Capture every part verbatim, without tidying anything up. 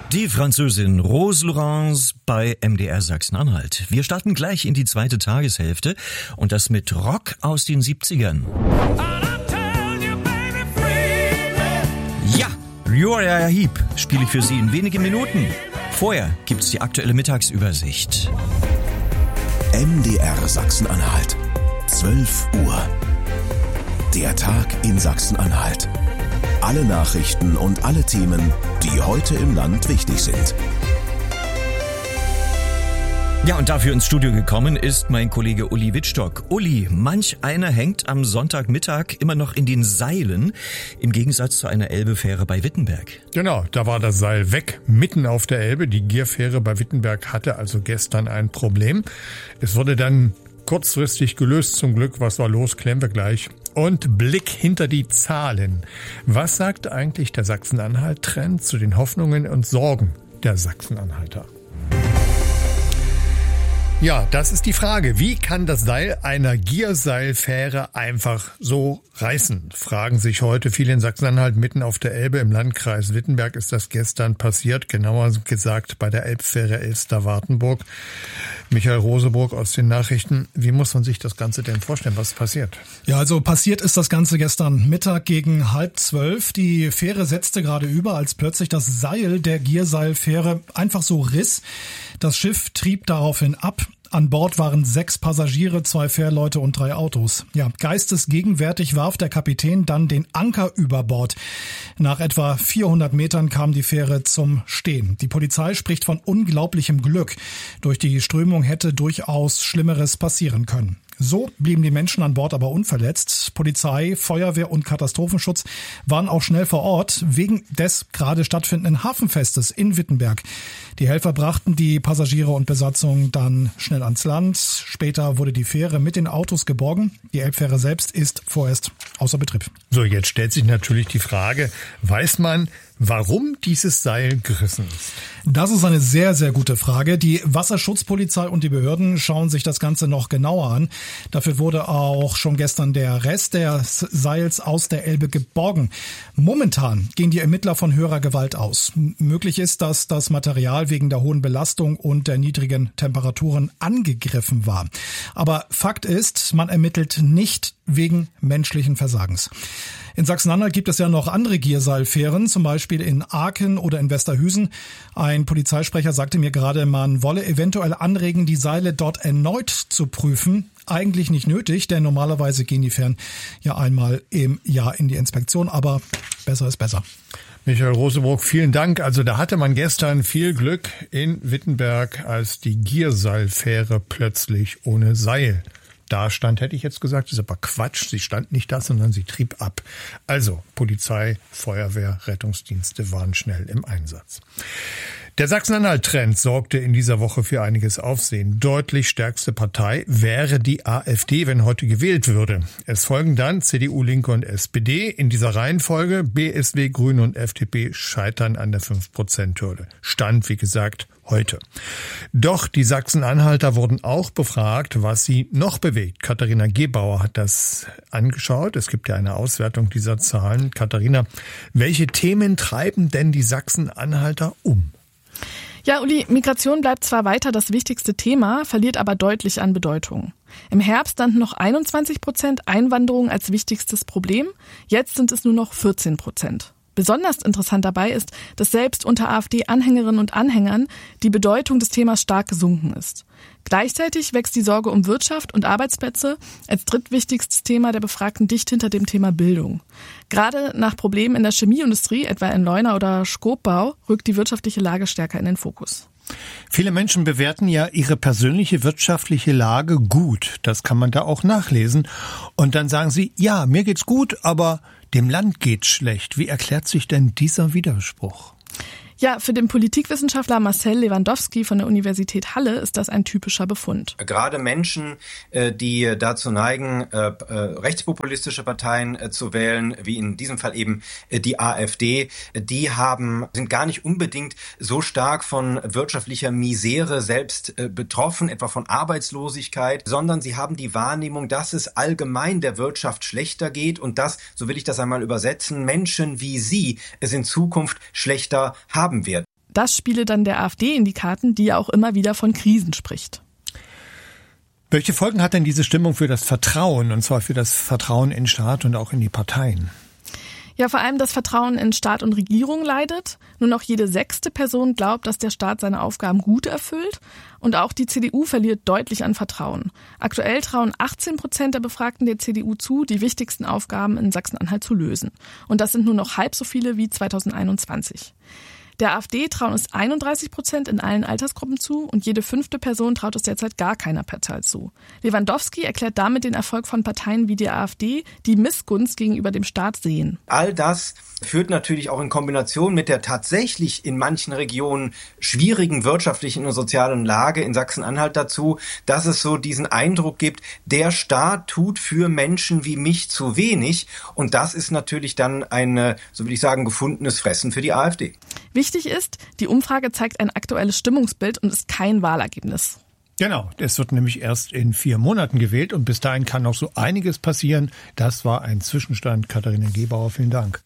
Die Französin Rose Laurence bei M D R Sachsen-Anhalt. Wir starten gleich in die zweite Tageshälfte und das mit Rock aus den siebzigern. Ja, Uriah Heep spiele ich für Sie in wenigen Minuten. Vorher gibt's die aktuelle Mittagsübersicht. M D R Sachsen-Anhalt, zwölf Uhr. Der Tag in Sachsen-Anhalt. Alle Nachrichten und alle Themen, die heute im Land wichtig sind. Ja, und dafür ins Studio gekommen ist mein Kollege Uli Wittstock. Uli, manch einer hängt am Sonntagmittag immer noch in den Seilen, im Gegensatz zu einer Elbefähre bei Wittenberg. Genau, da war das Seil weg, mitten auf der Elbe. Die Gierfähre bei Wittenberg hatte also gestern ein Problem. Es wurde dann kurzfristig gelöst zum Glück. Was war los, klären wir gleich. Und Blick hinter die Zahlen. Was sagt eigentlich der Sachsen-Anhalt-Trend zu den Hoffnungen und Sorgen der Sachsen-Anhalter? Ja, das ist die Frage. Wie kann das Seil einer Gierseilfähre einfach so reißen? Fragen sich heute viele in Sachsen-Anhalt. Mitten auf der Elbe im Landkreis Wittenberg ist das gestern passiert. Genauer gesagt bei der Elbfähre Elster-Wartenburg. Michael Roseburg aus den Nachrichten. Wie muss man sich das Ganze denn vorstellen? Was ist passiert? Ja, also passiert ist das Ganze gestern Mittag gegen halb zwölf. Die Fähre setzte gerade über, als plötzlich das Seil der Gierseilfähre einfach so riss. Das Schiff trieb daraufhin ab. An Bord waren sechs Passagiere, zwei Fährleute und drei Autos. Ja, geistesgegenwärtig warf der Kapitän dann den Anker über Bord. Nach etwa vierhundert Metern kam die Fähre zum Stehen. Die Polizei spricht von unglaublichem Glück. Durch die Strömung hätte durchaus Schlimmeres passieren können. So blieben die Menschen an Bord aber unverletzt. Polizei, Feuerwehr und Katastrophenschutz waren auch schnell vor Ort, wegen des gerade stattfindenden Hafenfestes in Wittenberg. Die Helfer brachten die Passagiere und Besatzung dann schnell ans Land. Später wurde die Fähre mit den Autos geborgen. Die Elbfähre selbst ist vorerst außer Betrieb. So, jetzt stellt sich natürlich die Frage, weiß man, warum dieses Seil gerissen ist? Das ist eine sehr, sehr gute Frage. Die Wasserschutzpolizei und die Behörden schauen sich das Ganze noch genauer an. Dafür wurde auch schon gestern der Rest des Seils aus der Elbe geborgen. Momentan gehen die Ermittler von höherer Gewalt aus. Möglich ist, dass das Material wegen der hohen Belastung und der niedrigen Temperaturen angegriffen war. Aber Fakt ist, man ermittelt nicht wegen menschlichen Versagens. In Sachsen-Anhalt gibt es ja noch andere Gierseilfähren, zum Beispiel in Aachen oder in Westerhüsen. Ein Polizeisprecher sagte mir gerade, man wolle eventuell anregen, die Seile dort erneut zu prüfen. Eigentlich nicht nötig, denn normalerweise gehen die Fähren ja einmal im Jahr in die Inspektion, aber besser ist besser. Michael Roseburg, vielen Dank. Also da hatte man gestern viel Glück in Wittenberg, als die Gierseilfähre plötzlich ohne Seil da stand, hätte ich jetzt gesagt, ist aber Quatsch. Sie stand nicht da, sondern sie trieb ab. Also Polizei, Feuerwehr, Rettungsdienste waren schnell im Einsatz. Der Sachsen-Anhalt-Trend sorgte in dieser Woche für einiges Aufsehen. Deutlich stärkste Partei wäre die AfD, wenn heute gewählt würde. Es folgen dann C D U, Linke und S P D. In dieser Reihenfolge B S W, Grüne und F D P scheitern an der fünf Prozent Hürde. Stand, wie gesagt, heute. Doch die Sachsen-Anhalter wurden auch befragt, was sie noch bewegt. Katharina Gebauer hat das angeschaut. Es gibt ja eine Auswertung dieser Zahlen. Katharina, welche Themen treiben denn die Sachsen-Anhalter um? Ja, Uli, Migration bleibt zwar weiter das wichtigste Thema, verliert aber deutlich an Bedeutung. Im Herbst standen noch einundzwanzig Prozent Einwanderung als wichtigstes Problem. Jetzt sind es nur noch vierzehn Prozent. Besonders interessant dabei ist, dass selbst unter AfD-Anhängerinnen und Anhängern die Bedeutung des Themas stark gesunken ist. Gleichzeitig wächst die Sorge um Wirtschaft und Arbeitsplätze als drittwichtigstes Thema der Befragten dicht hinter dem Thema Bildung. Gerade nach Problemen in der Chemieindustrie, etwa in Leuna oder Schkopbau, rückt die wirtschaftliche Lage stärker in den Fokus. Viele Menschen bewerten ja ihre persönliche wirtschaftliche Lage gut. Das kann man da auch nachlesen. Und dann sagen sie, ja, mir geht's gut, aber dem Land geht's schlecht. Wie erklärt sich denn dieser Widerspruch? Ja, für den Politikwissenschaftler Marcel Lewandowski von der Universität Halle ist das ein typischer Befund. Gerade Menschen, die dazu neigen, rechtspopulistische Parteien zu wählen, wie in diesem Fall eben die AfD, die haben, sind gar nicht unbedingt so stark von wirtschaftlicher Misere selbst betroffen, etwa von Arbeitslosigkeit, sondern sie haben die Wahrnehmung, dass es allgemein der Wirtschaft schlechter geht und dass, so will ich das einmal übersetzen, Menschen wie sie es in Zukunft schlechter haben werden. Das spiele dann der AfD in die Karten, die ja auch immer wieder von Krisen spricht. Welche Folgen hat denn diese Stimmung für das Vertrauen, und zwar für das Vertrauen in Staat und auch in die Parteien? Ja, vor allem das Vertrauen in Staat und Regierung leidet. Nur noch jede sechste Person glaubt, dass der Staat seine Aufgaben gut erfüllt. Und auch die C D U verliert deutlich an Vertrauen. Aktuell trauen achtzehn Prozent der Befragten der C D U zu, die wichtigsten Aufgaben in Sachsen-Anhalt zu lösen. Und das sind nur noch halb so viele wie zweitausendeinundzwanzig. Der AfD trauen es einunddreißig Prozent in allen Altersgruppen zu und jede fünfte Person traut es derzeit gar keiner Partei zu. Lewandowski erklärt damit den Erfolg von Parteien wie der AfD, die Missgunst gegenüber dem Staat sehen. All das führt natürlich auch in Kombination mit der tatsächlich in manchen Regionen schwierigen wirtschaftlichen und sozialen Lage in Sachsen-Anhalt dazu, dass es so diesen Eindruck gibt, der Staat tut für Menschen wie mich zu wenig. Und das ist natürlich dann ein, so will ich sagen, gefundenes Fressen für die AfD. Wichtig ist, die Umfrage zeigt ein aktuelles Stimmungsbild und ist kein Wahlergebnis. Genau, es wird nämlich erst in vier Monaten gewählt und bis dahin kann noch so einiges passieren. Das war ein Zwischenstand. Katharina Gebauer, vielen Dank.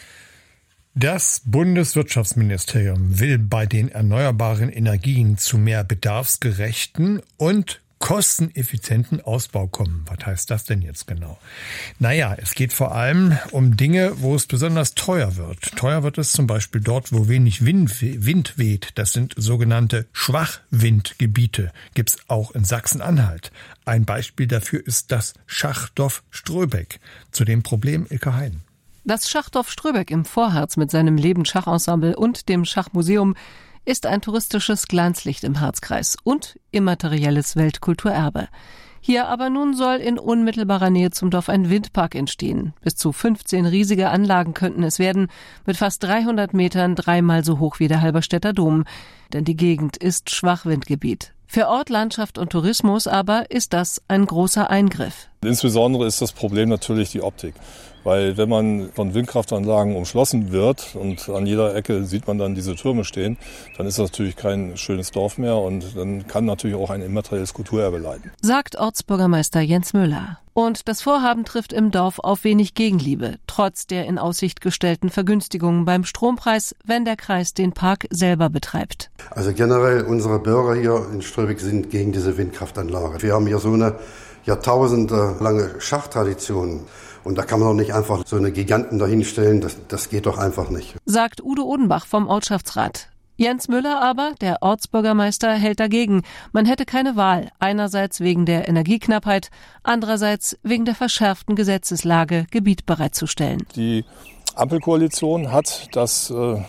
Das Bundeswirtschaftsministerium will bei den erneuerbaren Energien zu mehr bedarfsgerechten und kosteneffizienten Ausbau kommen. Was heißt das denn jetzt genau? Naja, es geht vor allem um Dinge, wo es besonders teuer wird. Teuer wird es zum Beispiel dort, wo wenig Wind, Wind weht. Das sind sogenannte Schwachwindgebiete. Gibt's auch in Sachsen-Anhalt. Ein Beispiel dafür ist das Schachdorf Ströbeck. Zu dem Problem Ilka Hein. Das Schachdorf Ströbeck im Vorharz mit seinem Leben-Schachensemble und dem Schachmuseum ist ein touristisches Glanzlicht im Harzkreis und immaterielles Weltkulturerbe. Hier aber nun soll in unmittelbarer Nähe zum Dorf ein Windpark entstehen. Bis zu fünfzehn riesige Anlagen könnten es werden, mit fast dreihundert Metern, dreimal so hoch wie der Halberstädter Dom. Denn die Gegend ist Schwachwindgebiet. Für Ort, Landschaft und Tourismus aber ist das ein großer Eingriff. Insbesondere ist das Problem natürlich die Optik. Weil wenn man von Windkraftanlagen umschlossen wird und an jeder Ecke sieht man dann diese Türme stehen, dann ist das natürlich kein schönes Dorf mehr und dann kann natürlich auch ein immaterielles Kulturerbe leiden. Sagt Ortsbürgermeister Jens Müller. Und das Vorhaben trifft im Dorf auf wenig Gegenliebe, trotz der in Aussicht gestellten Vergünstigungen beim Strompreis, wenn der Kreis den Park selber betreibt. Also generell unsere Bürger hier in Ströbeck sind gegen diese Windkraftanlage. Wir haben hier so eine jahrtausendelange Schachtradition. Und da kann man doch nicht einfach so eine Giganten dahinstellen, das, das geht doch einfach nicht. Sagt Udo Odenbach vom Ortschaftsrat. Jens Müller aber, der Ortsbürgermeister, hält dagegen. Man hätte keine Wahl, einerseits wegen der Energieknappheit, andererseits wegen der verschärften Gesetzeslage, Gebiet bereitzustellen. Die Ampelkoalition hat das äh,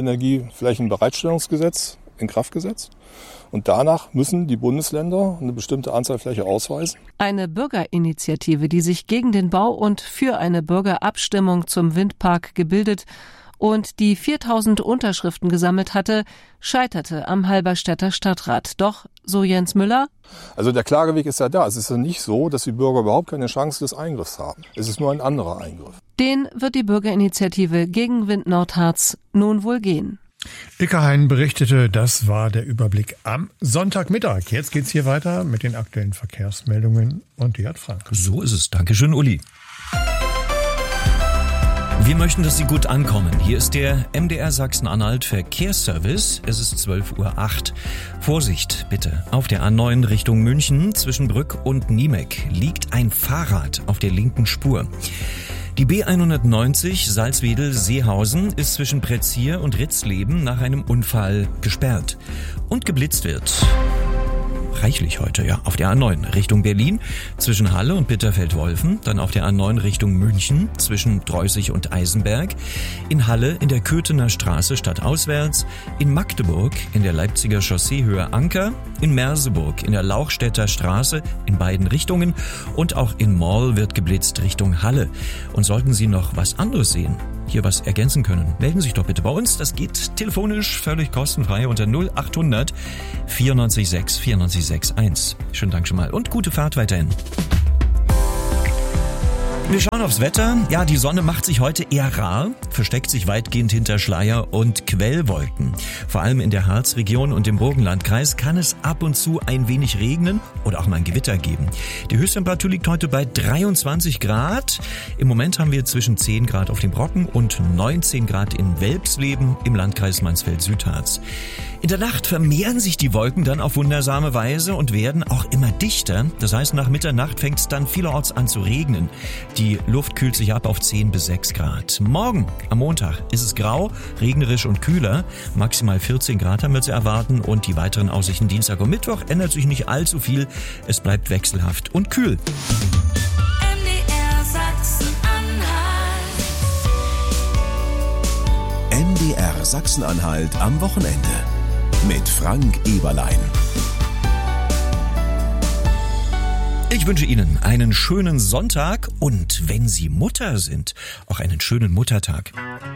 Windenergieflächenbereitstellungsgesetz in Kraft gesetzt. Und danach müssen die Bundesländer eine bestimmte Anzahl Fläche ausweisen. Eine Bürgerinitiative, die sich gegen den Bau und für eine Bürgerabstimmung zum Windpark gebildet und die viertausend Unterschriften gesammelt hatte, scheiterte am Halberstädter Stadtrat. Doch, so Jens Müller: Also der Klageweg ist ja da. Es ist ja nicht so, dass die Bürger überhaupt keine Chance des Eingriffs haben. Es ist nur ein anderer Eingriff. Den wird die Bürgerinitiative gegen Wind Nordharz nun wohl gehen. Ilka Hein berichtete, das war der Überblick am Sonntagmittag. Jetzt geht's hier weiter mit den aktuellen Verkehrsmeldungen und die hat Frank. So ist es. Dankeschön, Uli. Wir möchten, dass Sie gut ankommen. Hier ist der M D R Sachsen-Anhalt Verkehrsservice. Es ist zwölf Uhr acht. Vorsicht bitte. Auf der A neun Richtung München zwischen Brück und Niemek liegt ein Fahrrad auf der linken Spur. Die B hundertneunzig Salzwedel-Seehausen ist zwischen Pretzier und Ritzleben nach einem Unfall gesperrt und geblitzt wird. Reichlich heute, ja. Auf der A neun Richtung Berlin zwischen Halle und Bitterfeld-Wolfen, dann auf der A neun Richtung München zwischen Dreußig und Eisenberg, in Halle in der Köthener Straße stadtauswärts, in Magdeburg in der Leipziger Chaussee Höhe Anker, in Merseburg in der Lauchstädter Straße in beiden Richtungen und auch in Morl wird geblitzt Richtung Halle. Und sollten Sie noch was anderes sehen, hier was ergänzen können, melden Sie sich doch bitte bei uns. Das geht telefonisch völlig kostenfrei unter null achthundert vierundneunzig sechs vierundneunzig sechs eins. Schönen Dank schon mal und gute Fahrt weiterhin. Wir schauen aufs Wetter. Ja, die Sonne macht sich heute eher rar, versteckt sich weitgehend hinter Schleier und Quellwolken. Vor allem in der Harzregion und im Burgenlandkreis kann es ab und zu ein wenig regnen oder auch mal ein Gewitter geben. Die Höchsttemperatur liegt heute bei dreiundzwanzig Grad. Im Moment haben wir zwischen zehn Grad auf dem Brocken und neunzehn Grad in Welpsleben im Landkreis Mansfeld-Südharz. In der Nacht vermehren sich die Wolken dann auf wundersame Weise und werden auch immer dichter. Das heißt, nach Mitternacht fängt es dann vielerorts an zu regnen. Die Luft kühlt sich ab auf zehn bis sechs Grad. Morgen, am Montag, ist es grau, regnerisch und kühler. Maximal vierzehn Grad haben wir zu erwarten und die weiteren Aussichten Dienstag und Mittwoch ändert sich nicht allzu viel. Es bleibt wechselhaft und kühl. M D R Sachsen-Anhalt am Wochenende mit Frank Eberlein. Ich wünsche Ihnen einen schönen Sonntag und wenn Sie Mutter sind, auch einen schönen Muttertag.